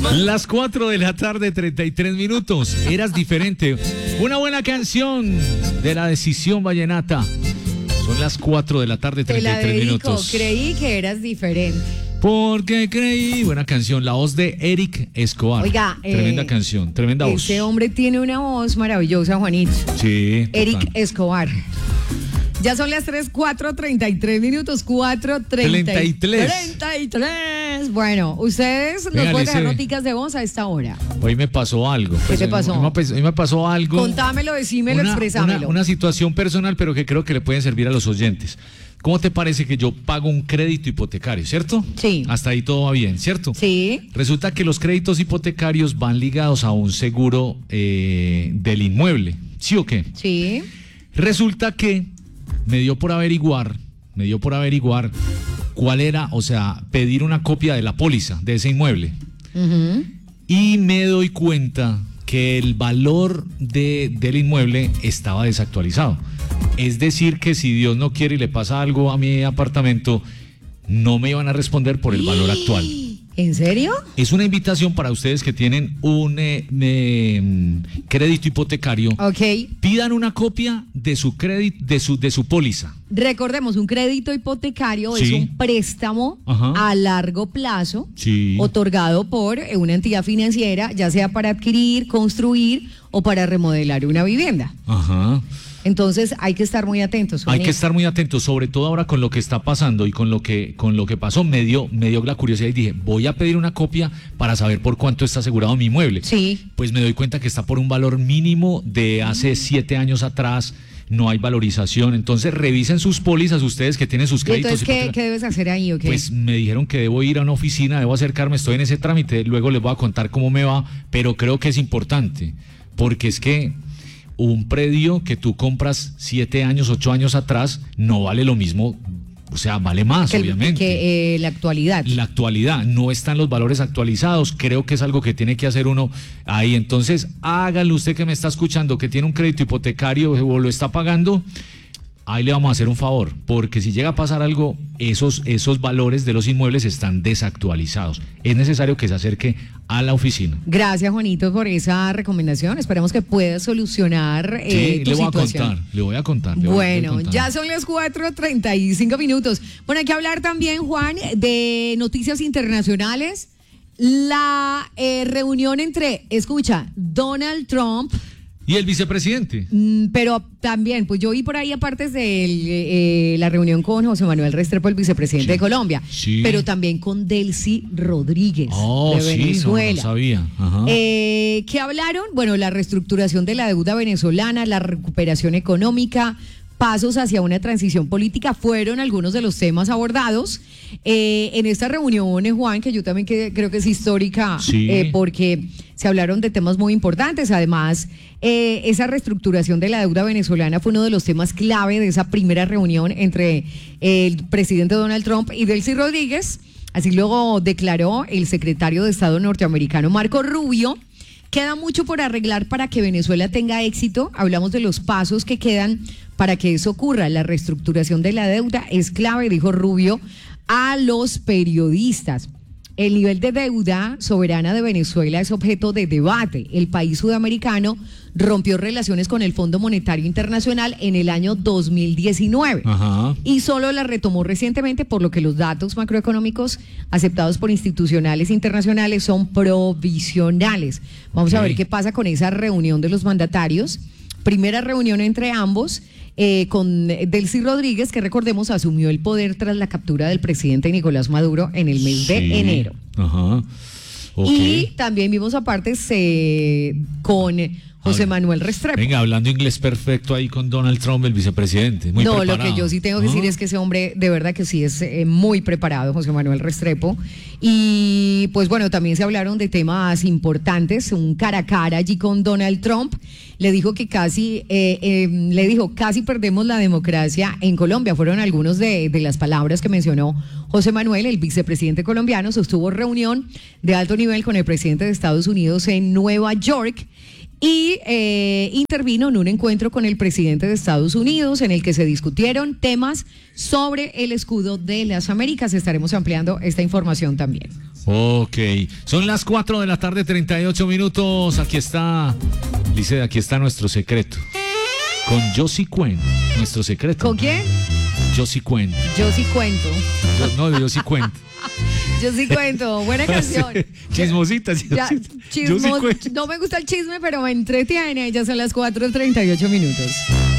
Las 4 de la tarde, 33 minutos. Eras diferente. Una buena canción de la Decisión Vallenata. Son las 4 de la tarde, 33 minutos. Creí que eras diferente. Porque creí. Buena canción. La voz de Eric Escobar. Oiga, tremenda canción, tremenda voz. Ese hombre tiene una voz maravillosa, Juanito. Sí. Eric total. Escobar. Ya son las 4:33 minutos. 4:33. Bueno, ustedes nos pueden dejar noticas de voz a esta hora. Hoy me pasó algo. ¿Qué te pasó? Hoy me pasó algo. Contámelo, decímelo, expresámelo. Una situación personal, pero que creo que le pueden servir a los oyentes. ¿Cómo te parece que yo pago un crédito hipotecario, cierto? Sí. Hasta ahí todo va bien, ¿cierto? Sí. Resulta que los créditos hipotecarios van ligados a un seguro del inmueble, ¿sí o qué? Sí. Resulta que me dio por averiguar cuál era, o sea, pedir una copia de la póliza de ese inmueble. Uh-huh. Y me doy cuenta que el valor del inmueble estaba desactualizado. Es decir, que si Dios no quiere y le pasa algo a mi apartamento, no me iban a responder por el valor actual. ¿En serio? Es una invitación para ustedes que tienen un crédito hipotecario. Ok. Pidan una copia de su crédito, de su póliza. Recordemos, un crédito hipotecario Sí. es un préstamo Ajá. a largo plazo Sí. otorgado por una entidad financiera, ya sea para adquirir, construir o para remodelar una vivienda. Ajá. Entonces hay que estar muy atentos. Hay Juanito. que estar muy atentos, sobre todo ahora con lo que está pasando y con lo que pasó, me dio la curiosidad y dije, voy a pedir una copia para saber por cuánto está asegurado mi inmueble. Sí. Pues me doy cuenta que está por un valor mínimo de hace 7 años atrás, no hay valorización. Entonces revisen sus pólizas ustedes que tienen sus ¿Y créditos. entonces qué debes hacer ahí o qué? Pues me dijeron que debo ir a una oficina, debo acercarme, estoy en ese trámite, luego les voy a contar cómo me va, pero creo que es importante, porque es que un predio que tú compras 7 años, 8 años atrás, no vale lo mismo, o sea, vale más, obviamente. Que la actualidad. La actualidad, no están los valores actualizados, creo que es algo que tiene que hacer uno ahí. Entonces, hágalo usted que me está escuchando, que tiene un crédito hipotecario o lo está pagando, ahí le vamos a hacer un favor, porque si llega a pasar algo, esos valores de los inmuebles están desactualizados. Es necesario que se acerque a la oficina. Gracias, Juanito, por esa recomendación. Esperamos que pueda solucionar Sí, tu situación. le voy a contar. Bueno, ya son las 4:35 minutos. Bueno, hay que hablar también, Juan, de noticias internacionales. La reunión entre, escucha, Donald Trump. ¿Y el vicepresidente? Pero también, pues yo vi por ahí aparte de la reunión con José Manuel Restrepo, el vicepresidente Sí. de Colombia, Sí. pero también con Delcy Rodríguez de Sí, Venezuela. no sabía. Ajá. ¿Qué hablaron? Bueno, la reestructuración de la deuda venezolana, la recuperación económica, pasos hacia una transición política fueron algunos de los temas abordados en esta reunión, Juan, que yo también creo que es histórica, Sí. porque se hablaron de temas muy importantes. Además, esa reestructuración de la deuda venezolana fue uno de los temas clave de esa primera reunión entre el presidente Donald Trump y Delcy Rodríguez. Así lo declaró el secretario de Estado norteamericano Marco Rubio. Queda mucho por arreglar para que Venezuela tenga éxito. Hablamos de los pasos que quedan para que eso ocurra. La reestructuración de la deuda es clave, dijo Rubio a los periodistas. El nivel de deuda soberana de Venezuela es objeto de debate. El país sudamericano rompió relaciones con el Fondo Monetario Internacional en el año 2019. Ajá. Y solo la retomó recientemente, por lo que los datos macroeconómicos aceptados por institucionales internacionales son provisionales. Vamos a ver qué pasa con esa reunión de los mandatarios. Primera reunión entre ambos, con Delcy Rodríguez, que recordemos asumió el poder tras la captura del presidente Nicolás Maduro en el mes de enero. Ajá. Okay. Y también vimos aparte con José Manuel Restrepo. Venga, hablando inglés perfecto ahí con Donald Trump, el vicepresidente. Muy preparado. Lo que yo sí tengo que decir es que ese hombre de verdad que sí es muy preparado, José Manuel Restrepo. Y pues bueno, también se hablaron de temas importantes, un cara a cara allí con Donald Trump. Le dijo que casi perdemos la democracia en Colombia. Fueron algunos de las palabras que mencionó José Manuel, el vicepresidente colombiano. Sostuvo reunión de alto nivel con el presidente de Estados Unidos en Nueva York. Y intervino en un encuentro con el presidente de Estados Unidos en el que se discutieron temas sobre el escudo de las Américas. Estaremos ampliando esta información también. Ok, son las 4 de la tarde, 38 minutos. Aquí está, Liceda, aquí está nuestro secreto. Con Josie Cuen, nuestro secreto. ¿Con quién? Josie Cuen. Yo sí cuento. Yo sí cuento. Yo sí cuento. Buena canción. Chismosita. Ya, Yo sí cuento. no me gusta el chisme, pero me entretiene. Ya son las 4:38 minutos.